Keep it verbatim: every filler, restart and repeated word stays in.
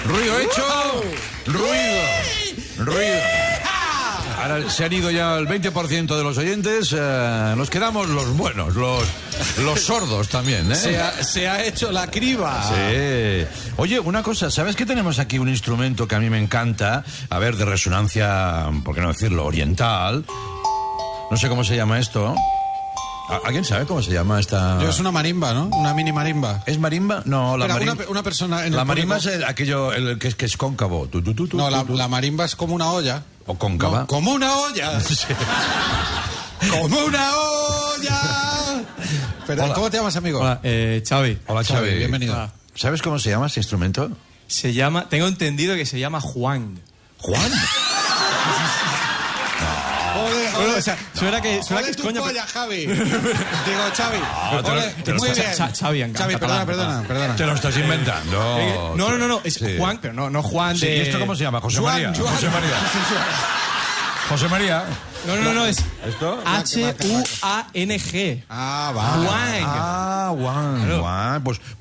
Ruido hecho. Ruido. Ruido. Ahora se han ido ya el veinte por ciento de los oyentes. Eh, nos quedamos los buenos, los, los sordos también, ¿eh? Se ha, se ha hecho la criba. Sí. Oye, una cosa, ¿sabes que tenemos aquí un instrumento que a mí me encanta? A ver, de resonancia, ¿por qué no decirlo? Oriental. No sé cómo se llama esto. ¿Alguien sabe cómo se llama esta...? Yo, es una marimba, ¿no? Una mini marimba. ¿Es marimba? No, la Espera, marimba... Una, una persona... En la el marimba público... es el, aquello el, que, es, que es cóncavo. Tu, tu, tu, tu, no, la, tu, tu. la marimba es como una olla. ¿O cóncava? No, como una olla. Sí. ¡Como una olla! Pero, Hola. ¿cómo te llamas, amigo? Hola, eh, Xavi. Hola, Xavi. Xavi, bienvenido. Hola. ¿Sabes cómo se llama este instrumento? Se llama, tengo entendido que se llama Juan. ¿Juan? Ole, Bueno, ole. o sea, suena que, suena Ole que tu coño, polla, Javi. Digo, Xavi. te lo- Ole, te lo muy estás- bien. Cha- Xavi, en Xavi, catalán, perdona, perdona, perdona. Te lo estás inventando. Eh, No, no, no, no, es Sí. Juan, pero no, no Juan Sí, de... ¿y esto cómo se llama? José Juan, María. Juan. José María. José María. No, no, no, no, es ¿Esto? H U A N G. Ah, vale. Juan. Ah, Juan. Claro. Juan. Pues...